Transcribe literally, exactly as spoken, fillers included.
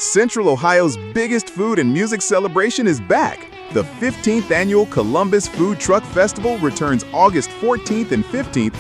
Central Ohio's biggest food and music celebration is back. The fifteenth Annual Columbus Food Truck Festival returns August fourteenth and fifteenth